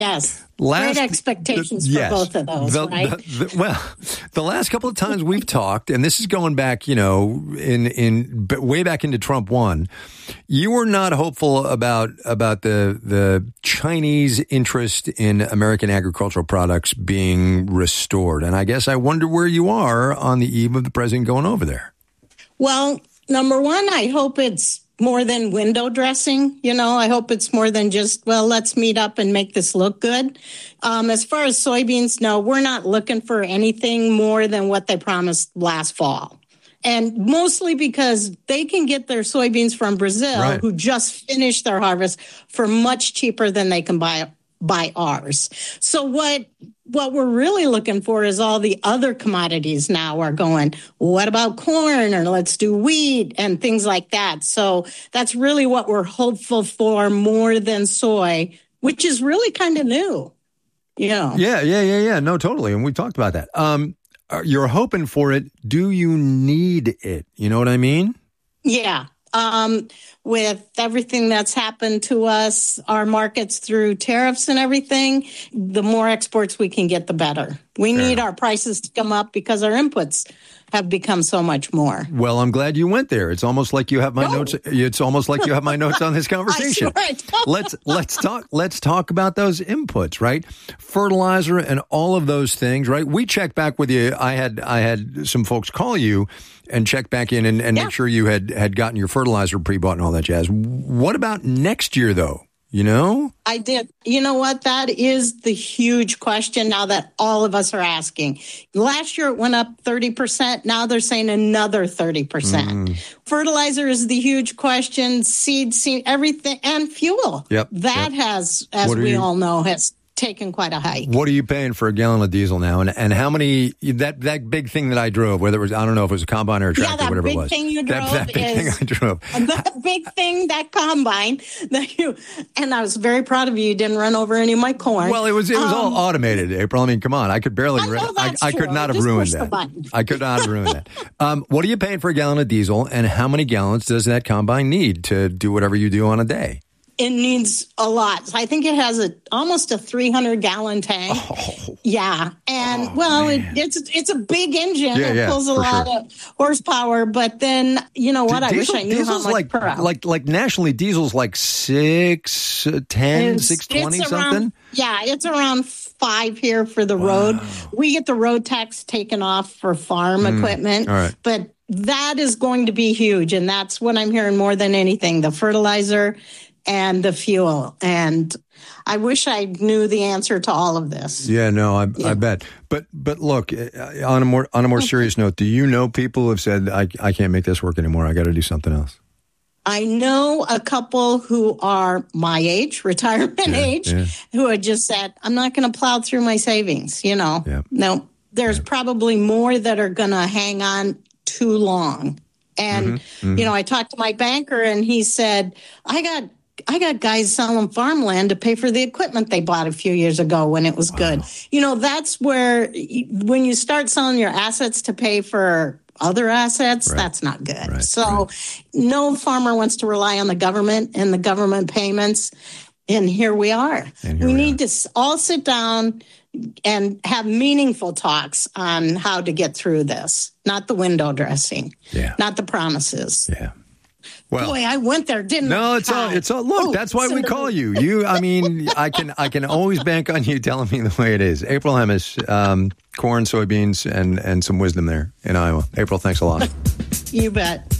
Yes. Great expectations for both of those, right? The last couple of times we've talked, and this is going back, in way back into Trump 1, you were not hopeful about the Chinese interest in American agricultural products being restored. And I guess I wonder where you are on the eve of the president going over there. Well, number one, I hope it's more than window dressing. I hope it's more than just, let's meet up and make this look good. As far as soybeans, no, we're not looking for anything more than what they promised last fall. And mostly because they can get their soybeans from Brazil, who just finished their harvest, for much cheaper than they can buy ours. So what we're really looking for is all the other commodities now are going, what about corn, or let's do wheat and things like that. So that's really what we're hopeful for more than soy, which is really kind of new. Yeah. No, totally. And we talked about that. You're hoping for it. Do you need it? You know what I mean? Yeah. With everything that's happened to us, our markets through tariffs and everything, the more exports we can get, the better. We need our prices to come up because our inputs have become so much more. Well, I'm glad you went there. It's almost like you have my notes. It's almost like you have my notes on this conversation. Let's talk about those inputs, right? Fertilizer and all of those things, right? We checked back with you. I had some folks call you and check back in and make sure you had gotten your fertilizer pre-bought and all that jazz. What about next year, though? I did. You know what? That is the huge question now that all of us are asking. Last year, it went up 30%. Now they're saying another 30%. Fertilizer is the huge question. Seed, everything, and fuel. That has, as we all know, has taken quite a hike. What are you paying for a gallon of diesel now? And how many, that big thing that I drove, whether it was, I don't know if it was a combine or a tractor, whatever it was. That big thing you drove that big thing I drove. That big thing, that combine, and I was very proud of you. You didn't run over any of my corn. Well, it was all automated, April. I mean, come on. I could barely, I could not have ruined that. I could not have ruined that. What are you paying for a gallon of diesel, and how many gallons does that combine need to do whatever you do on a day? It needs a lot. So I think it has almost a 300-gallon tank. Yeah. And, it's a big engine. It pulls a lot of horsepower. But then, you know what? I wish I knew how much per hour. Like nationally, diesel's like 610, 620 something? It's around 5 here for the road. We get the road tax taken off for farm equipment. All right. But that is going to be huge. And that's what I'm hearing more than anything, the fertilizer and the fuel. And I wish I knew the answer to all of this. Yeah, no, I bet. But look, on a more serious note, do you know people who have said, I can't make this work anymore, I got to do something else? I know a couple who are my age, retirement age, who had just said, I'm not going to plow through my savings, No, there's probably more that are going to hang on too long. And, I talked to my banker and he said, I got guys selling farmland to pay for the equipment they bought a few years ago when it was good. That's where when you start selling your assets to pay for other assets, that's not good. No farmer wants to rely on the government and the government payments. And here we are. We need to all sit down and have meaningful talks on how to get through this, not the window dressing, not the promises. Yeah. Well, boy, I went there, didn't I? No, it's all. Look, that's why we call you. I mean, I can always bank on you telling me the way it is. April Hemis, corn, soybeans, and some wisdom there in Iowa. April, thanks a lot. You bet.